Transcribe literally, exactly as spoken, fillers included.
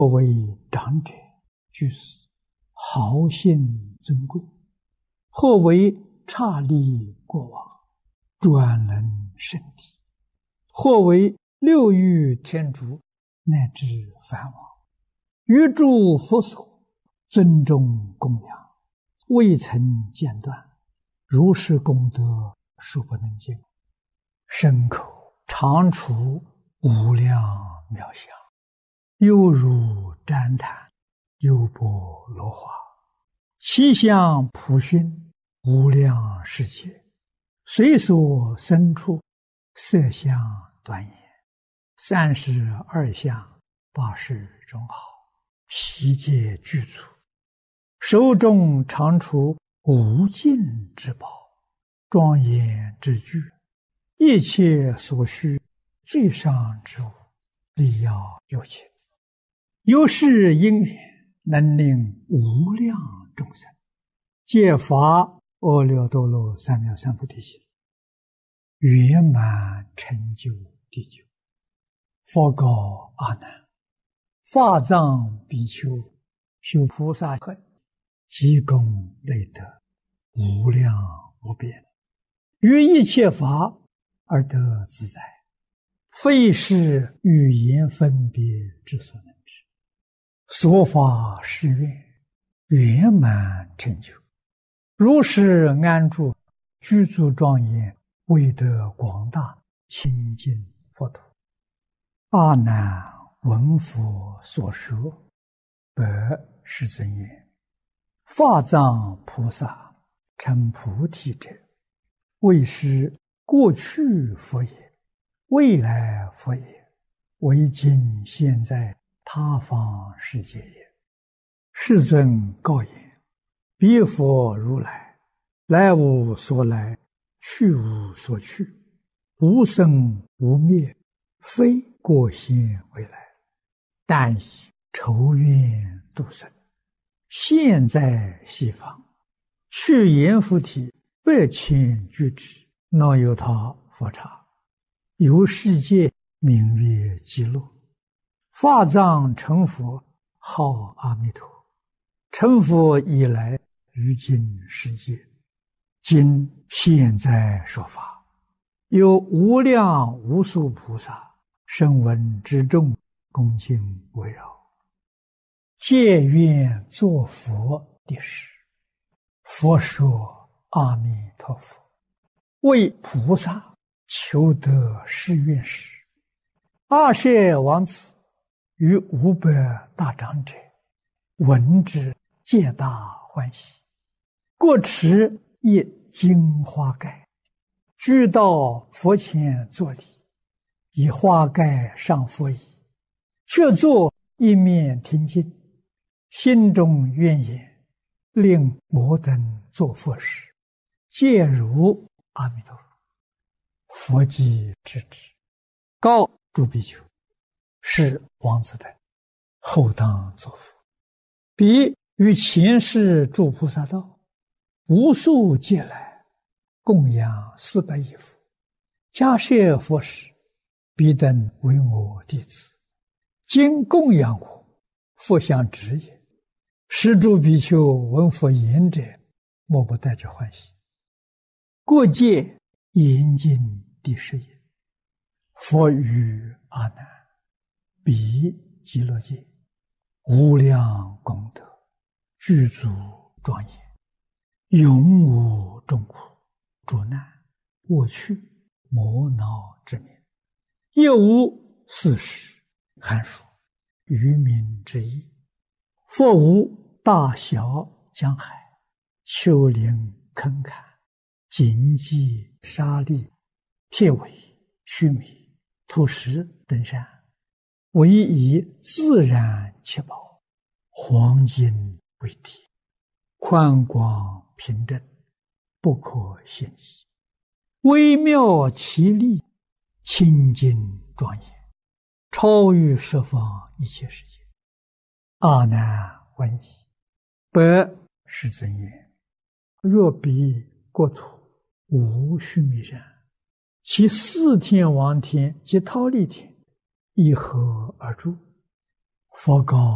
不为长者、居士，豪信尊贵；或为刹利国王，专能圣体；或为六欲天竺，乃至梵王，于诸佛所尊重供养，未曾间断。如是功德，数不能尽。身口常处无量妙相，犹如旃檀，优波罗花。其相普熏无量世界，随所生处，色相端严。三十二相，八十种好，悉皆具足。手中常处无尽之宝，庄严之具，一切所需最上之物，力要有情。由是因缘，能令无量众生皆发阿耨多罗三藐三菩提心，圆满成就地久。佛告阿难：法藏比丘修菩萨恨，积功累德，无量无边，于一切法而得自在，非是语言分别之所能知。所发誓愿，圆满成就，如是安住，具足庄严，为得广大清净佛土。阿难闻佛所说，白世尊言：法藏菩萨成菩提者，为是过去佛也，未来佛也，为今现在他方世界也。世尊告言：彼佛如来，来无所来，去无所去，无生无灭，非过现未来，但以筹愿度生，现在西方，去阎浮提百千俱胝，那由他佛刹，由世界名曰极乐。法藏成佛，号阿弥陀。成佛以来，于今世界，今现在说法，有无量无数菩萨声闻之众，恭敬围绕，皆愿作佛的事。佛说阿弥陀佛，为菩萨求得誓愿时，阿舍王子与五百大长者闻之，皆大欢喜，各持一金花盖，俱到佛前作礼，以花盖上佛椅，却坐一面听经，心中愿言：令我等作佛时，皆如阿弥陀佛。佛即知之，告诸比丘：是王子等后当作佛。彼于前世诸菩萨道，无数劫来，供养四百亿佛，迦叶佛时，彼等为我弟子，今供养我，佛相指也。是诸比丘闻佛言者，莫不带着欢喜。过界严禁第十也。佛语阿难：彼极乐界无量功德，具足庄严，永无众苦、诸难、过去、磨恼之名，也无四时、寒暑、愚民之意。佛无大小江海、丘陵坑坎、荆棘沙砾、铁苇须弥、土石等山，唯以自然七宝，黄金为体，宽广平正，不可限计，微妙奇丽，清净庄严，超于十方一切世界。阿难闻已，白世尊言：若彼国土无须弥山，其四天王天及忉利天，以何而住？佛告